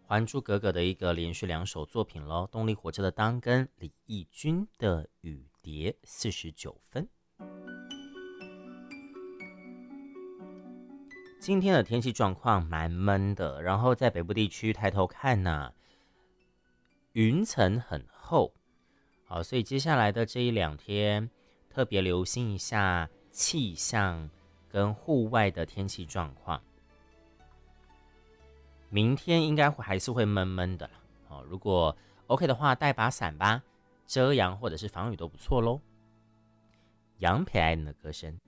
还珠格格》的一个连续2首作品咯，动力火车的《当》跟李翊君的《雨蝶》49分。今天的天气状况蛮闷的，然后在北部地区抬头看呢，云层很厚，好，所以接下来的这1-2天特别留心一下气象跟户外的天气状况。明天应该还是会闷闷的啦，哦，如果 OK 的话，带把伞吧，遮阳或者是防雨都不错咯。杨培爱的歌声。